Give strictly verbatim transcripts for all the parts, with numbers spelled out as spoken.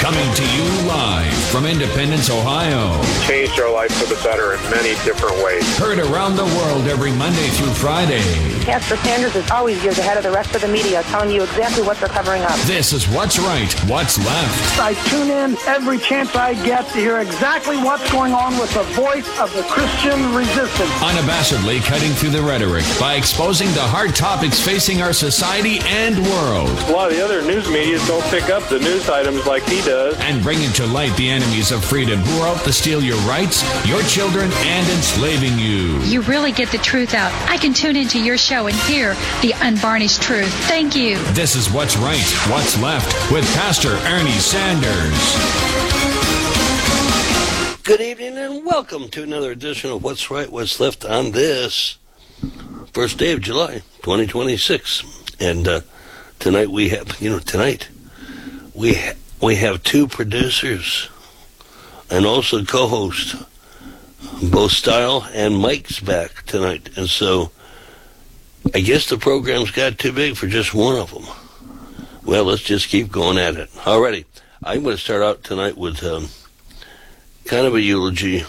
Coming to you live from Independence, Ohio. Changed our life for the better in many different ways. Heard around the world every Monday through Friday. Pastor Sanders is always years ahead of the rest of the media, telling you exactly what they're covering up. This is What's Right, What's Left. I tune in every chance I get to hear exactly what's going on with the voice of the Christian resistance. Unabashedly cutting through the rhetoric by exposing the hard topics facing our society and world. A lot of the other news media don't pick up the news items like he does. And bringing to light the enemies of freedom who are out to steal your rights, your children, and enslaving you. You really get the truth out. I can tune into your show and hear the unvarnished truth. Thank you. This is What's Right, What's Left with Pastor Ernie Sanders. Good evening and welcome to another edition of What's Right, What's Left on this first day of July, twenty twenty-six. And uh, tonight we have, you know, tonight we ha- we have two producers and also co-host, both Style and Mike's back tonight. And so I guess the program's got too big for just one of them. Well, let's just keep going at it. Alrighty, I'm going to start out tonight with um, kind of a eulogy.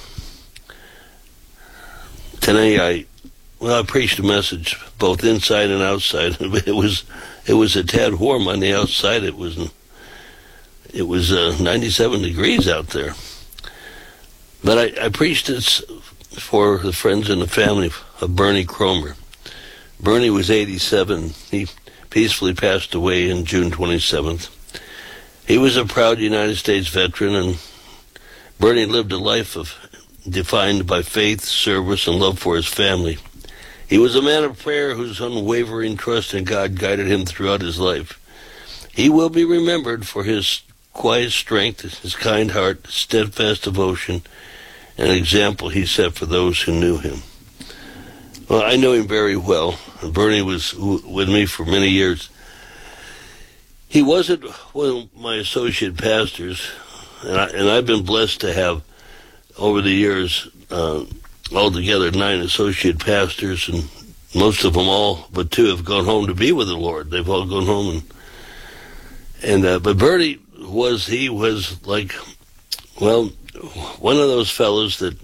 Today I, well, I preached a message both inside and outside. It was, it was a tad warm on the outside. It was, it was uh, ninety-seven degrees out there. But I, I preached this for the friends and the family of Bernie Cromer. Bernie was eighty-seven. He peacefully passed away on June twenty-seventh. He was a proud United States veteran, and Bernie lived a life of defined by faith, service, and love for his family. He was a man of prayer whose unwavering trust in God guided him throughout his life. He will be remembered for his quiet strength, his kind heart, steadfast devotion, and an example he set for those who knew him. Well, I know him very well. Bernie was w- with me for many years. He wasn't one of my associate pastors, and, I, and I've been blessed to have, over the years, uh, altogether nine associate pastors, and most of them all but two have gone home to be with the Lord. They've all gone home. and and uh, But Bernie was, he was like, well, one of those fellows that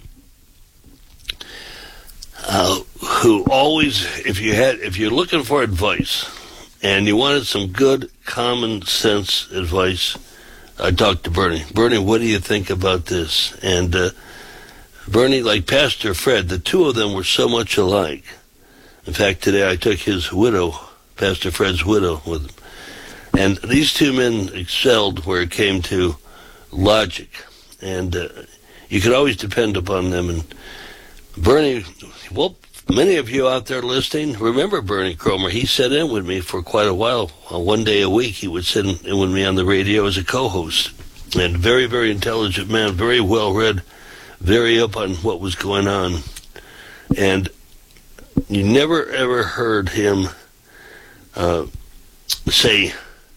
Uh, who always, if you had, if you're looking for advice and you wanted some good common sense advice, I talked to Bernie. Bernie, what do you think about this? And uh, Bernie, like Pastor Fred, the two of them were so much alike. In fact, today I took his widow, Pastor Fred's widow, with him. And these two men excelled where it came to logic, and uh, you could always depend upon them. And Bernie, well, many of you out there listening remember Bernie Cromer. He sat in with me for quite a while. Uh, one day a week he would sit in with me on the radio as a co-host. And very, very intelligent man, very well-read, very up on what was going on. And you never, ever heard him uh, say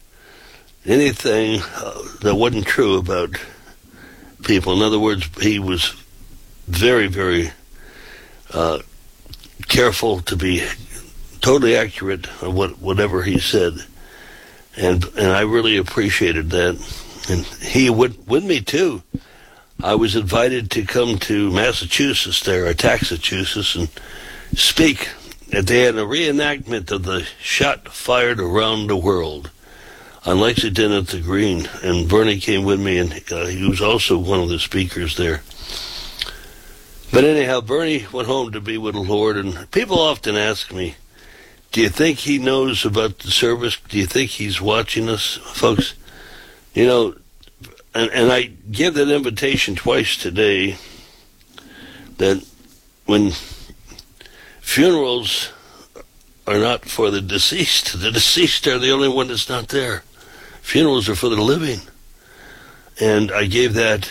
anything uh, that wasn't true about people. In other words, he was very, very Uh, careful to be totally accurate on what, whatever he said. And and I really appreciated that. And he went with me, too. I was invited to come to Massachusetts there, or Taxachusetts, and speak. And they had a reenactment of the shot fired around the world on Lexington at the Green. And Bernie came with me, and uh, he was also one of the speakers there. But anyhow, Bernie went home to be with the Lord, and people often ask me, do you think he knows about the service? Do you think he's watching us? Folks, you know, and, and I give that invitation twice today, that when funerals are not for the deceased, the deceased are the only one that's not there. Funerals are for the living. And I gave that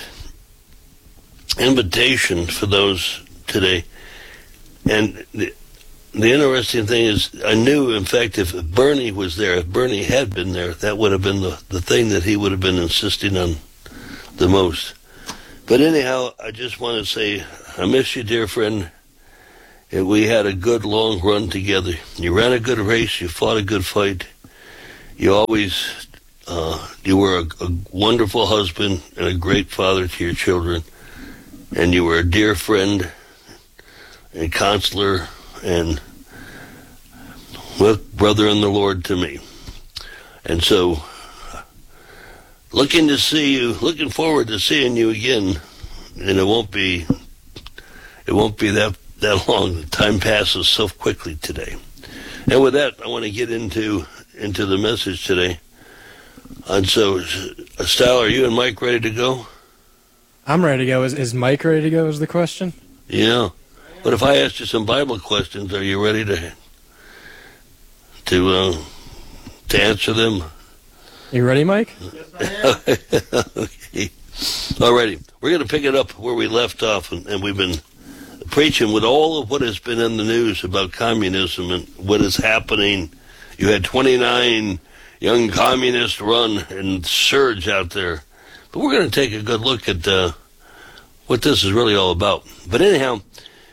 invitation for those today. And the, the interesting thing is, I knew, in fact, if Bernie was there, if Bernie had been there, that would have been the, the thing that he would have been insisting on the most. But anyhow, I just want to say, I miss you, dear friend. And we had a good long run together. You ran a good race. You fought a good fight. You always Uh, you were a, a wonderful husband and a great father to your children, and you were a dear friend and counselor and well, brother in the Lord to me. And so, looking to see you, looking forward to seeing you again, and it won't be, it won't be that, that long. Time passes so quickly today. And with that, I want to get into, into the message today. And so, Stal, are you and Mike ready to go? I'm ready to go. Is, is Mike ready to go is the question? Yeah. But if I asked you some Bible questions, are you ready to to uh, to answer them? You ready, Mike? Yes, I am. Okay. All righty. We're going to pick it up where we left off, and, and we've been preaching with all of what has been in the news about communism and what is happening. You had twenty-nine young communists run and surge out there. But we're going to take a good look at uh, what this is really all about. But anyhow,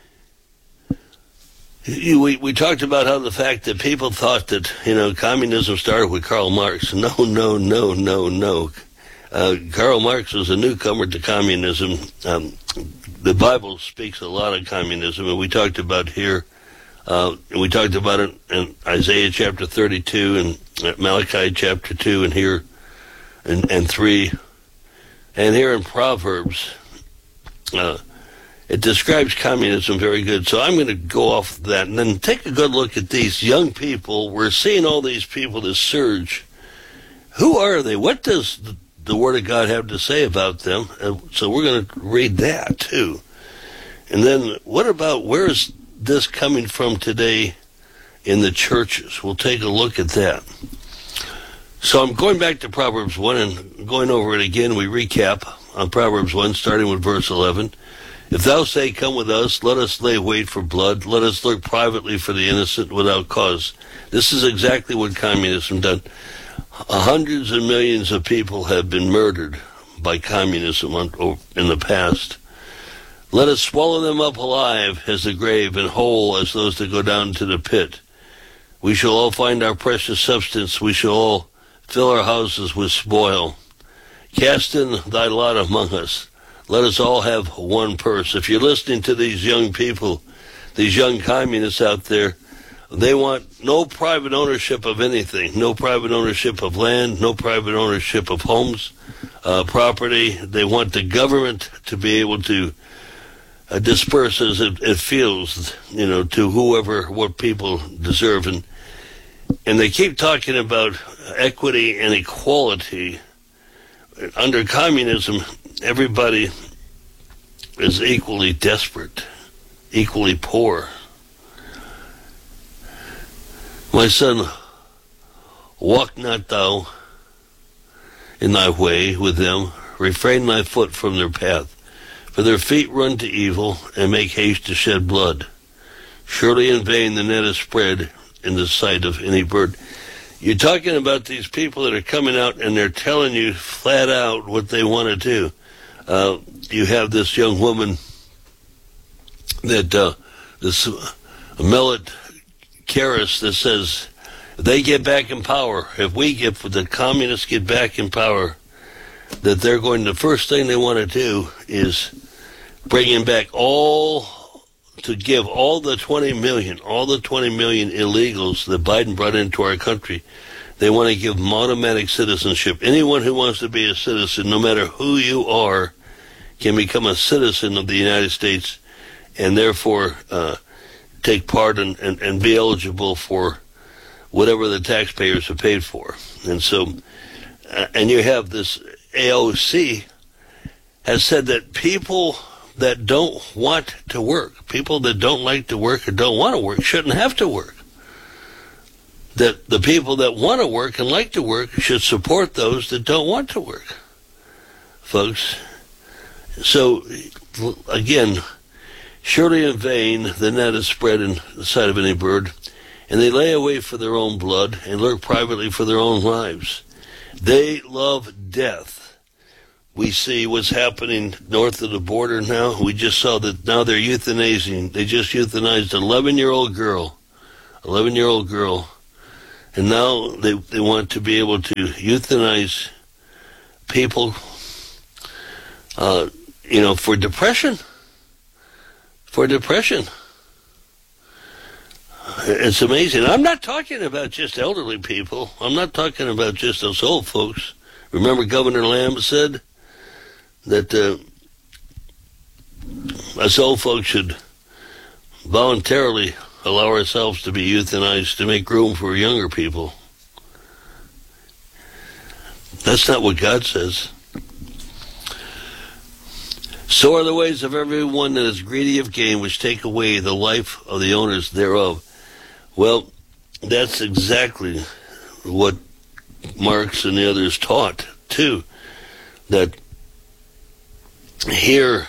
you, we, we talked about how the fact that people thought that, you know, communism started with Karl Marx. No, no, no, no, no. Uh, Karl Marx was a newcomer to communism. Um, the Bible speaks a lot of communism, and we talked about here, uh, and we talked about it in Isaiah chapter thirty-two and Malachi chapter two and here and, and three. And here in Proverbs, uh, it describes communism very good. So I'm going to go off that and then take a good look at these young people. We're seeing all these people, this surge. Who are they? What does the, the Word of God have to say about them? And so we're going to read that too. And then what about, where is this coming from today in the churches? We'll take a look at that. So I'm going back to Proverbs one and going over it again. We recap on Proverbs one, starting with verse eleven. If thou say, come with us, let us lay wait for blood. Let us look privately for the innocent without cause. This is exactly what communism done. Hundreds of millions of people have been murdered by communism in the past. Let us swallow them up alive as the grave and whole as those that go down to the pit. We shall all find our precious substance. We shall all fill our houses with spoil. Cast in thy lot among us. Let us all have one purse. If you're listening to these young people, these young communists out there, they want no private ownership of anything, no private ownership of land, no private ownership of homes, uh, property. They want the government to be able to uh, disperse as it, it feels, you know, to whoever, what people deserve. And, and they keep talking about equity and equality. Under communism, everybody is equally desperate, equally poor. My son, walk not thou in thy way with them, refrain thy foot from their path, for their feet run to evil and make haste to shed blood. Surely in vain the net is spread in the sight of any bird. You're talking about these people that are coming out and they're telling you flat out what they want to do. Uh, you have this young woman that, uh, this Millet Karas that says, if they get back in power, if we get, if the communists get back in power, that they're going, the first thing they want to do is bringing back all, to give all the twenty million, all the twenty million illegals that Biden brought into our country. They want to give them automatic citizenship. Anyone who wants to be a citizen, no matter who you are, can become a citizen of the United States and therefore uh, take part in, and, and be eligible for whatever the taxpayers have paid for. And so, uh, and you have this A O C has said that people that don't want to work, people that don't like to work or don't want to work, shouldn't have to work. That the people that want to work and like to work should support those that don't want to work, folks. So, again, surely in vain the net is spread in the sight of any bird, and they lay away for their own blood and lurk privately for their own lives. They love death. We see what's happening north of the border now. We just saw that now they're euthanizing. They just euthanized an eleven-year-old girl, eleven-year-old girl, And now they, they want to be able to euthanize people, uh, you know, for depression. For depression. It's amazing. I'm not talking about just elderly people. I'm not talking about just those old folks. Remember Governor Lamb said that uh, us old folks should voluntarily allow ourselves to be euthanized to make room for younger people. That's not what God says. So are the ways of everyone that is greedy of gain, which take away the life of the owners thereof. Well, that's exactly what Marx and the others taught, too. That here,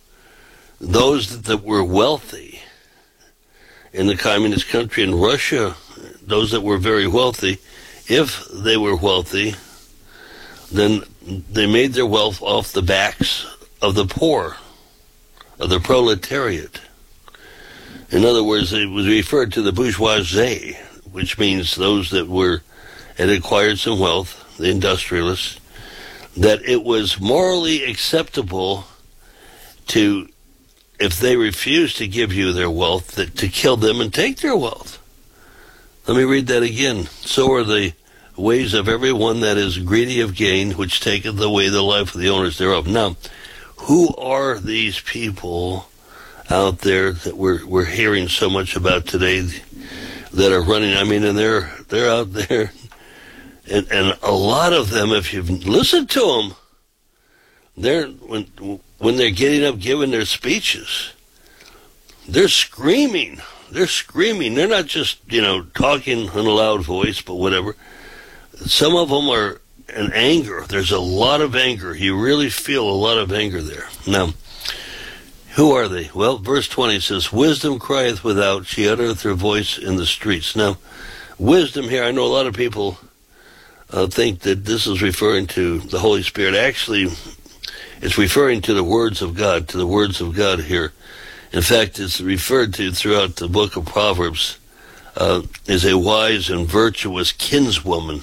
those that were wealthy in the communist country, in Russia, those that were very wealthy, if they were wealthy, then they made their wealth off the backs of the poor, of the proletariat. In other words, it was referred to the bourgeoisie, which means those that were had acquired some wealth, the industrialists, that it was morally acceptable to, if they refused to give you their wealth, that to kill them and take their wealth. Let me read that again. So are the ways of everyone that is greedy of gain, which taketh away the life of the owners thereof. Now, who are these people out there that we're we're hearing so much about today that are running? I mean, and they're they're out there, and and a lot of them, if you've listened to them, they're when when they're getting up giving their speeches, they're screaming. They're screaming. They're not just, you know, talking in a loud voice, but whatever. Some of them are in anger. There's a lot of anger. You really feel a lot of anger there. Now, who are they? Well, verse twenty says, wisdom crieth without, she uttereth her voice in the streets. Now, wisdom here, I know a lot of people uh, think that this is referring to the Holy Spirit. Actually, it's referring to the words of God, to the words of God here. In fact, it's referred to throughout the book of Proverbs uh, as a wise and virtuous kinswoman.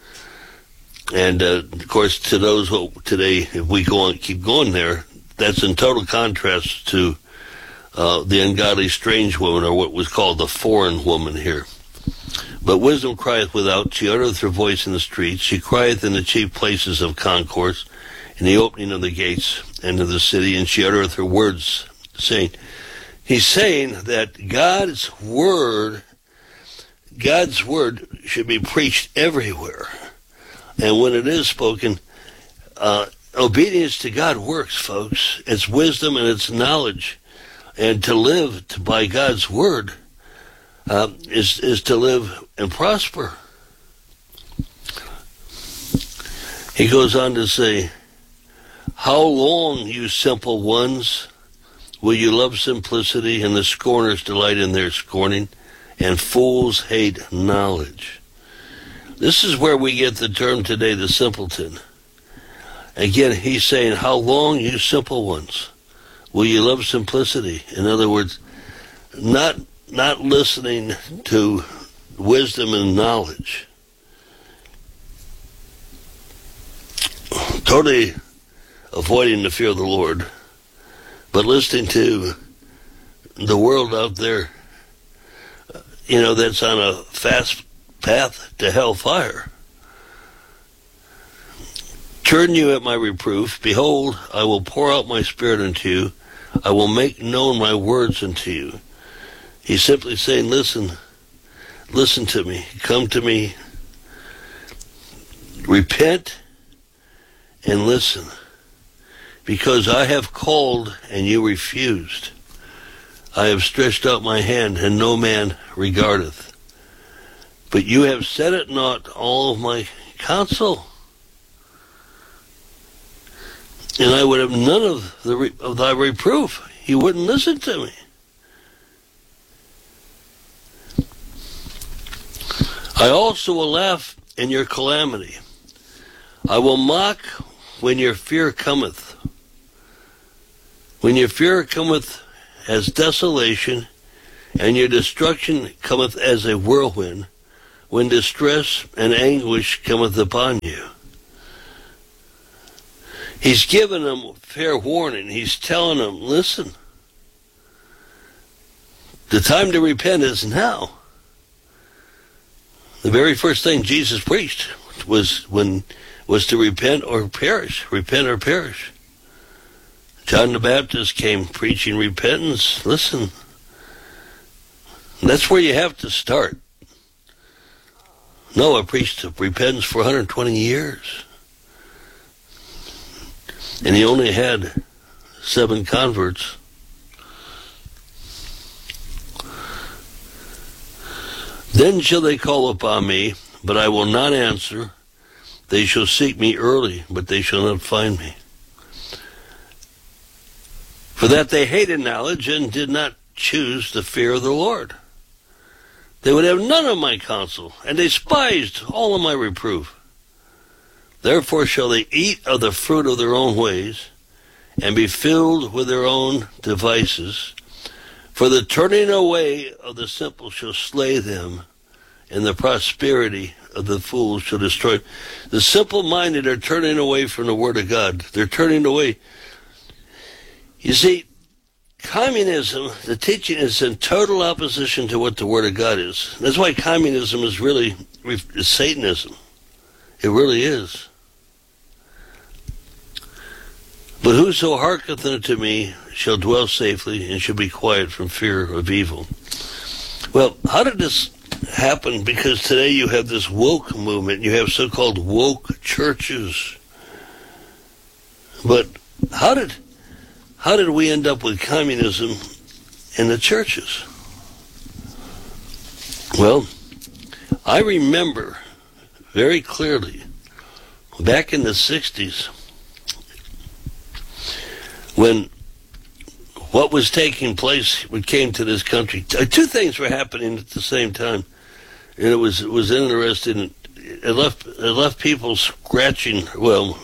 And, uh, of course, to those who today, if we go on, keep going there, that's in total contrast to uh, the ungodly strange woman, or what was called the foreign woman here. But wisdom crieth without, she uttereth her voice in the streets, she crieth in the chief places of concourse, in the opening of the gates and of the city, and she uttereth her words, saying, he's saying that God's word, God's word should be preached everywhere. And when it is spoken, uh, obedience to God works, folks. It's wisdom and it's knowledge. And to live to, by God's word uh, is, is to live and prosper. He goes on to say, how long, you simple ones, will you love simplicity, and the scorners delight in their scorning, and fools hate knowledge? This is where we get the term today, the simpleton. Again, he's saying, how long, you simple ones, will you love simplicity? In other words, not not listening to wisdom and knowledge. Totally avoiding the fear of the Lord, but listening to the world out there, you know, that's on a fast path to hellfire. Turn you at my reproof. Behold, I will pour out my spirit unto you. I will make known my words unto you. He's simply saying, listen, listen to me. Come to me. Repent and listen. Because I have called and you refused. I have stretched out my hand and no man regardeth. But you have set at naught all of my counsel. And I would have none of, the re- of thy reproof. You wouldn't listen to me. I also will laugh in your calamity. I will mock when your fear cometh. When your fear cometh as desolation, and your destruction cometh as a whirlwind, when distress and anguish cometh upon you. He's giving them fair warning. He's telling them, listen, the time to repent is now. The very first thing Jesus preached was when was to repent or perish. Repent or perish. John the Baptist came preaching repentance. Listen, that's where you have to start. Noah preached repentance for one hundred twenty years. And he only had seven converts. Then shall they call upon me, but I will not answer. They shall seek me early, but they shall not find me. For that they hated knowledge and did not choose the fear of the Lord. They would have none of my counsel, and they despised all of my reproof. Therefore shall they eat of the fruit of their own ways, and be filled with their own devices. For the turning away of the simple shall slay them, and the prosperity of the fools shall destroy. The simple-minded are turning away from the Word of God. They're turning away. You see, communism, the teaching is in total opposition to what the Word of God is. That's why communism is really is Satanism. It really is. But whoso hearkeneth unto me shall dwell safely and shall be quiet from fear of evil. Well, how did this happen? Because today you have this woke movement. You have so-called woke churches. But how did how did we end up with communism in the churches? Well, I remember very clearly back in the sixties when what was taking place when it came to this country. Two things were happening at the same time, and it was it was interesting. It left it left people scratching. Well,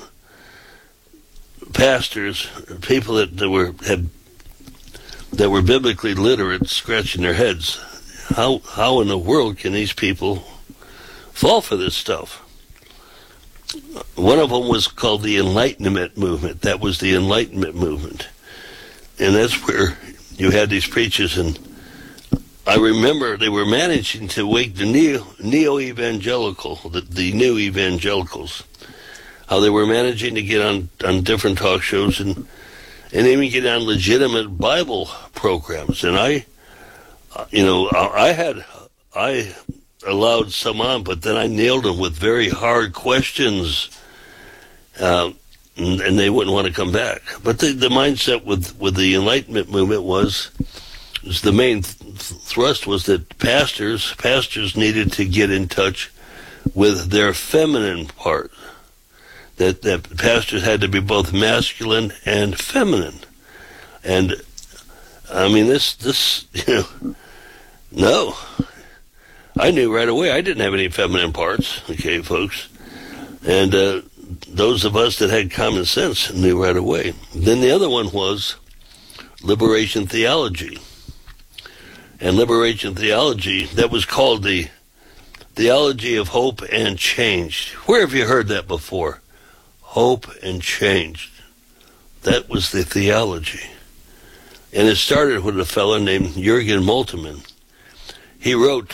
pastors, people that, that were had that were biblically literate, scratching their heads. How how in the world can these people fall for this stuff? One of them was called the Enlightenment movement. That was the Enlightenment movement. And that's where you had these preachers, and I remember they were managing to wake the neo, neo-evangelical, the, the new evangelicals, how they were managing to get on, on different talk shows and, and even get on legitimate Bible programs. And I, you know, I had, I... allowed some on, but then I nailed them with very hard questions, uh, and, and they wouldn't want to come back. But the, the mindset with, with the Enlightenment movement was, was the main th- thrust was that pastors pastors needed to get in touch with their feminine part. That that pastors had to be both masculine and feminine. And I mean, this this you know, no. I knew right away I didn't have any feminine parts, okay, folks. And uh, those of us that had common sense knew right away. Then the other one was liberation theology. And liberation theology, that was called the theology of hope and change. Where have you heard that before? Hope and change. That was the theology. And it started with a fellow named Jürgen Moltmann. He wrote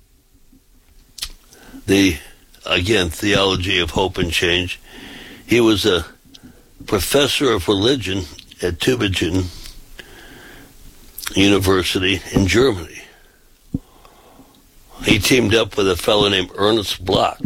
the, again, theology of hope and change. He was a professor of religion at Tübingen University in Germany. He teamed up with a fellow named Ernst Bloch.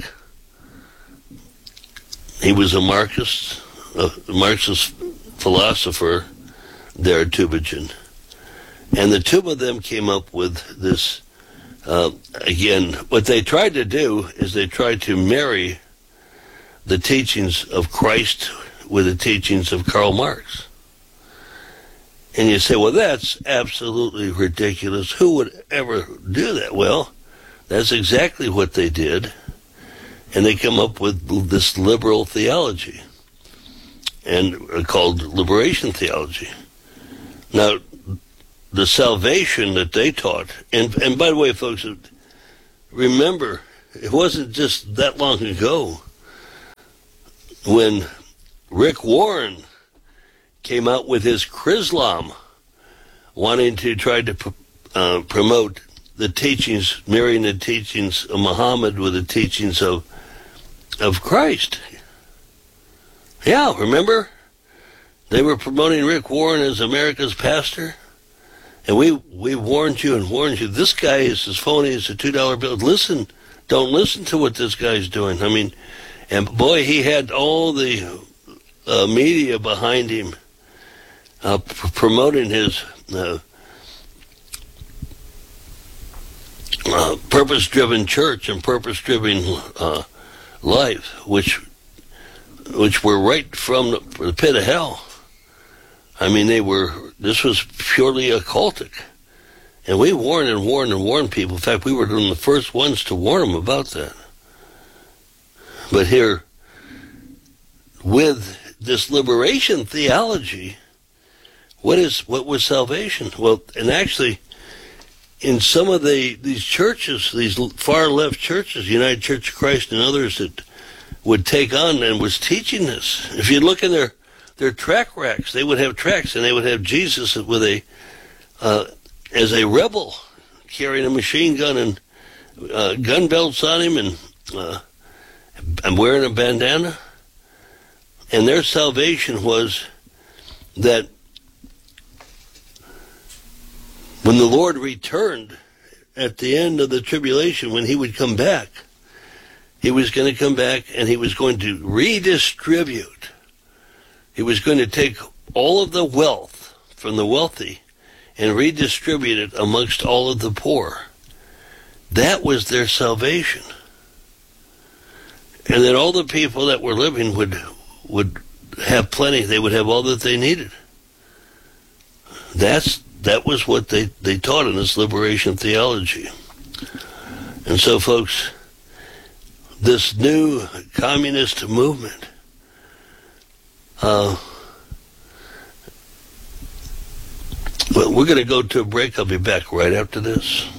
He was a Marxist, a Marxist philosopher there at Tübingen. And the two of them came up with this. Uh, again, what they tried to do is they tried to marry the teachings of Christ with the teachings of Karl Marx. And you say, well, that's absolutely ridiculous. Who would ever do that? Well, that's exactly what they did. And they come up with this liberal theology, and uh, called liberation theology. Now, the salvation that they taught, and, and by the way, folks, remember, it wasn't just that long ago when Rick Warren came out with his Chrislam, wanting to try to uh, promote the teachings, marrying the teachings of Muhammad with the teachings of of Christ. Yeah, remember? They were promoting Rick Warren as America's pastor. And we, we warned you and warned you, this guy is as phony as a two dollar bill. Listen, don't listen to what this guy's doing. I mean, and boy, he had all the uh, media behind him uh, p- promoting his uh, uh, purpose-driven church and purpose-driven uh, life, which which were right from the, the pit of hell. I mean, they were, this was purely occultic. And we warned and warned and warned people. In fact, we were one of the first ones to warn them about that. But here, with this liberation theology, what is, what was salvation? Well, and actually, in some of the, these churches, these far left churches, United Church of Christ and others that would take on and was teaching this. If you look in their Their track racks, they would have tracks, and they would have Jesus with a, uh, as a rebel, carrying a machine gun and uh, gun belts on him, and uh, and wearing a bandana. And their salvation was that when the Lord returned at the end of the tribulation, when he would come back, he was going to come back and he was going to redistribute. He was going to take all of the wealth from the wealthy and redistribute it amongst all of the poor. That was their salvation. And that all the people that were living would would have plenty. They would have all that they needed. That's that was what they, they taught in this liberation theology. And so, folks, this new communist movement, Uh, well, we're going to go to a break. I'll be back right after this.